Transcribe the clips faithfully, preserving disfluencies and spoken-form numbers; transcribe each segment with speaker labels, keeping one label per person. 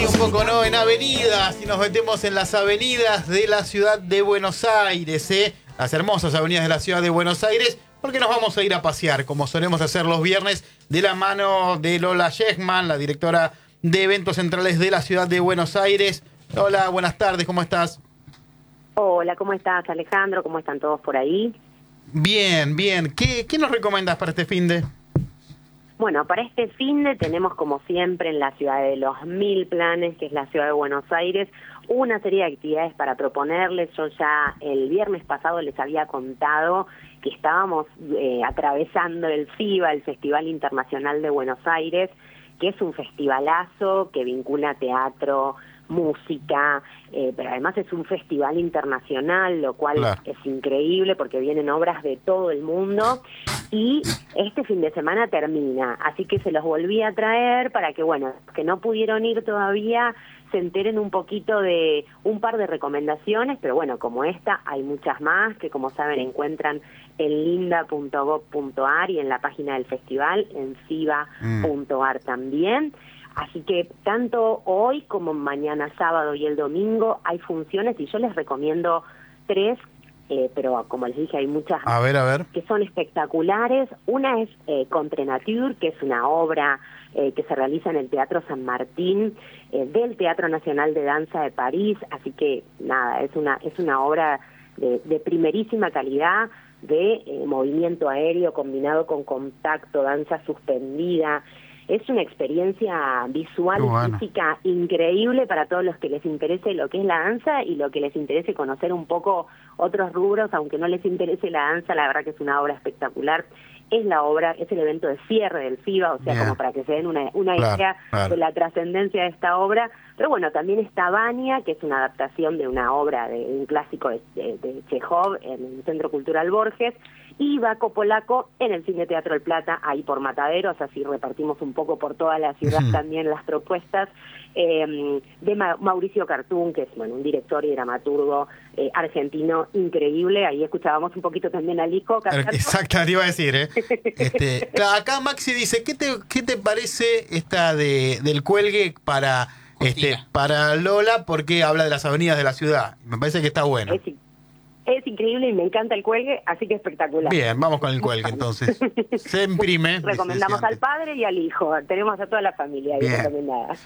Speaker 1: Sí, un poco no, en avenidas, y nos metemos en las avenidas de la ciudad de Buenos Aires, ¿eh? Las hermosas avenidas de la ciudad de Buenos Aires, porque nos vamos a ir a pasear, como solemos hacer los viernes, de la mano de Lola Shechman, la directora de eventos centrales de la ciudad de Buenos Aires. Lola, buenas tardes, ¿cómo estás?
Speaker 2: Hola, ¿cómo estás, Alejandro? ¿Cómo están todos por ahí?
Speaker 1: Bien, bien. ¿Qué, qué nos recomiendas para este finde?
Speaker 2: Bueno, para este finde tenemos, como siempre, en la ciudad de los mil planes, que es la ciudad de Buenos Aires, una serie de actividades para proponerles. Yo ya el viernes pasado les había contado que estábamos eh, atravesando el FIBA, el Festival Internacional de Buenos Aires, que es un festivalazo que vincula teatro, música, eh, pero además es un festival internacional, lo cual claro. es increíble porque vienen obras de todo el mundo. Y este fin de semana termina, así que se los volví a traer para que, bueno, que no pudieron ir todavía, se enteren un poquito de un par de recomendaciones, pero bueno, como esta, hay muchas más que, como saben, encuentran en linda punto gob punto ar y en la página del festival, en fiba punto ar también. Así que tanto hoy como mañana sábado y el domingo hay funciones y yo les recomiendo tres. Eh, pero como les dije, hay muchas
Speaker 1: a ver, a ver.
Speaker 2: que son espectaculares. Una es eh, Contre-Nature, que es una obra eh, que se realiza en el Teatro San Martín, eh, del Teatro Nacional de Danza de París, así que nada, es una, es una obra de, de primerísima calidad, de eh, movimiento aéreo combinado con contacto, danza suspendida. Es una experiencia visual bueno. y física increíble para todos los que les interese lo que es la danza y lo que les interese conocer un poco otros rubros, aunque no les interese la danza, la verdad que es una obra espectacular. Es la obra, es el evento de cierre del FIBA, o sea, yeah. como para que se den una, una claro, idea claro. de la trascendencia de esta obra. Pero bueno, también está Vania, que es una adaptación de una obra, de un clásico de, de, de Chekhov en el Centro Cultural Borges, y Baco Polaco en el Cine Teatro El Plata, ahí por Mataderos, así repartimos un poco por toda la ciudad uh-huh. también las propuestas, eh, de Ma- Mauricio Cartún, que es bueno un director y dramaturgo eh, argentino increíble. Ahí escuchábamos un poquito también al hijo.
Speaker 1: Exacto, te iba a decir, ¿eh? Este, acá Maxi dice, ¿qué te, qué te parece esta de del cuelgue para... Este, para Lola, porque habla de las avenidas de la ciudad? Me parece que está bueno.
Speaker 2: Es, es increíble y me encanta el cuelgue, así que espectacular.
Speaker 1: Bien, vamos con el cuelgue entonces. Se imprime.
Speaker 2: Recomendamos al padre y al hijo, tenemos a toda la familia ahí recomendada.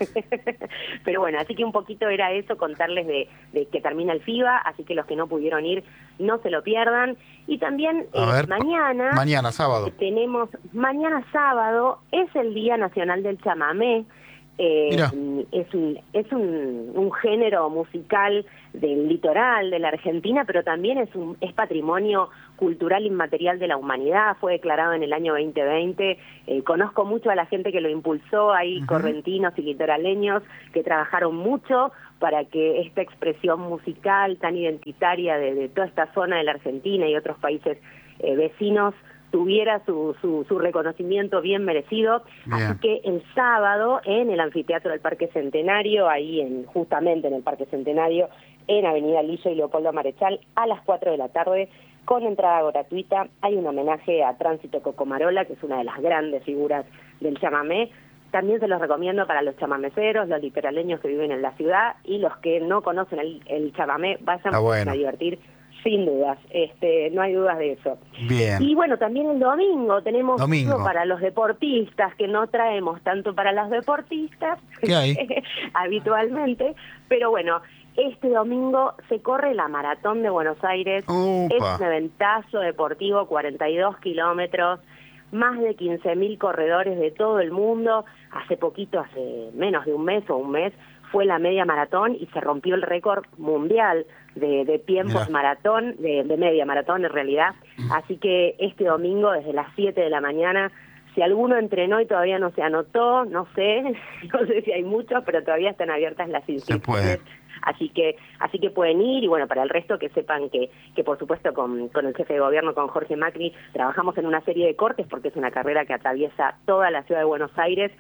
Speaker 2: Pero bueno, así que un poquito era eso, contarles de, de que termina el FIBA, así que los que no pudieron ir, no se lo pierdan. Y también eh, ver, mañana...
Speaker 1: Mañana, sábado.
Speaker 2: Tenemos, mañana sábado, es el Día Nacional del Chamamé. Eh, es un, es un, un género musical del litoral de la Argentina, pero también es un es patrimonio cultural inmaterial de la humanidad. Fue declarado en el año veinte veinte. Eh, conozco mucho a la gente que lo impulsó, hay uh-huh. correntinos y litoraleños que trabajaron mucho para que esta expresión musical tan identitaria de, de toda esta zona de la Argentina y otros países eh, vecinos tuviera su, su, su reconocimiento bien merecido. Bien. Así que el sábado en el anfiteatro del Parque Centenario, ahí en justamente en el Parque Centenario, en Avenida Lillo y Leopoldo Marechal, a las cuatro de la tarde, con entrada gratuita, hay un homenaje a Tránsito Cocomarola, que es una de las grandes figuras del chamamé. También se los recomiendo para los chamameceros, los litoraleños que viven en la ciudad, y los que no conocen el, el chamamé, vayan ah, bueno. a divertir. Sin dudas, este, no hay dudas de eso.
Speaker 1: Bien.
Speaker 2: Y bueno, también el domingo tenemos
Speaker 1: domingo.
Speaker 2: uno para los deportistas, que no traemos tanto para los deportistas
Speaker 1: ¿Qué hay?
Speaker 2: habitualmente, pero bueno, este domingo se corre la Maratón de Buenos Aires.
Speaker 1: Upa.
Speaker 2: Es un eventazo deportivo, cuarenta y dos kilómetros, más de quince mil corredores de todo el mundo. Hace poquito, hace menos de un mes o un mes, fue la media maratón y se rompió el récord mundial de, de tiempos Mirá. maratón, de, de media maratón en realidad. Así que este domingo desde las siete de la mañana, si alguno entrenó y todavía no se anotó, no sé, no sé si hay muchos, pero todavía están abiertas las inscripciones. Así que así que pueden ir, y bueno, para el resto que sepan que que por supuesto con, con el jefe de gobierno, con Jorge Macri, trabajamos en una serie de cortes porque es una carrera que atraviesa toda la ciudad de Buenos Aires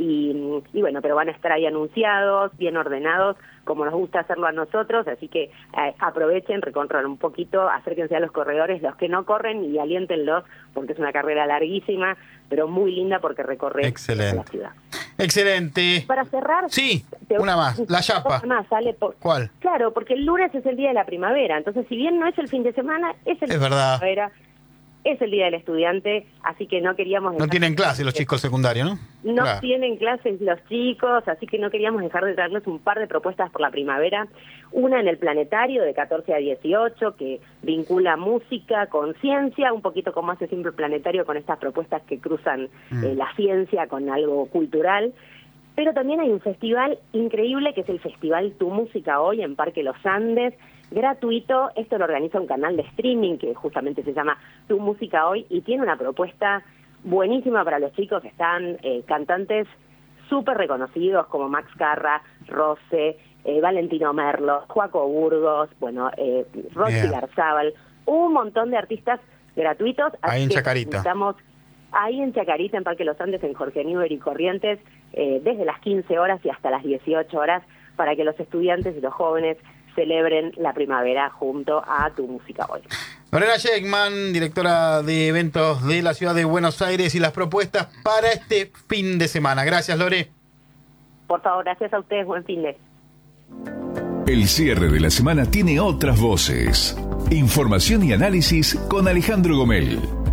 Speaker 2: y, y bueno, pero van a estar ahí anunciados, bien ordenados, como nos gusta hacerlo a nosotros, así que eh, aprovechen, recorran un poquito, acérquense a los corredores, los que no corren, y aliéntenlos porque es una carrera larguísima, pero muy linda porque recorre
Speaker 1: Excelente.
Speaker 2: la ciudad.
Speaker 1: Excelente.
Speaker 2: Para cerrar...
Speaker 1: Sí,
Speaker 2: te-
Speaker 1: una más, la chapa.
Speaker 2: Una más, sale por...
Speaker 1: ¿Cuál?
Speaker 2: Claro, porque el lunes es el día de la primavera, entonces si bien no es el fin de semana, es el
Speaker 1: Es
Speaker 2: día
Speaker 1: verdad.
Speaker 2: de la primavera, es el día del estudiante, así que no queríamos...
Speaker 1: No
Speaker 2: dejar-
Speaker 1: tienen clase los chicos secundarios, ¿no?
Speaker 2: No
Speaker 1: Claro.
Speaker 2: tienen clases los chicos, así que no queríamos dejar de traerles un par de propuestas por la primavera. Una en el Planetario de catorce a dieciocho, que vincula música con ciencia, un poquito como hace siempre el Planetario con estas propuestas que cruzan
Speaker 1: Mm.
Speaker 2: eh, la ciencia con algo cultural. Pero también hay un festival increíble que es el Festival Tu Música Hoy en Parque Los Andes, gratuito. Esto lo organiza un canal de streaming que justamente se llama Tu Música Hoy y tiene una propuesta buenísima para los chicos. Están eh, cantantes súper reconocidos como Max Carra, Rose, eh, Valentino Merlo, Joaco Burgos, bueno, eh, Roxy
Speaker 1: Bien.
Speaker 2: Garzábal, un montón de artistas gratuitos.
Speaker 1: Ahí
Speaker 2: así
Speaker 1: en
Speaker 2: que
Speaker 1: Chacarita.
Speaker 2: Estamos ahí en Chacarita, en Parque Los Andes, en Jorge Newbery y Corrientes, eh, desde las quince horas y hasta las dieciocho horas, para que los estudiantes y los jóvenes celebren la primavera junto a Tu Música Hoy.
Speaker 1: Lorena Sheckman, directora de eventos de la ciudad de Buenos Aires y las propuestas para este fin de semana. Gracias, Lore.
Speaker 2: Por favor, gracias a ustedes, buen fin de...
Speaker 3: El cierre de la semana tiene otras voces. Información y análisis con Alejandro Gomel.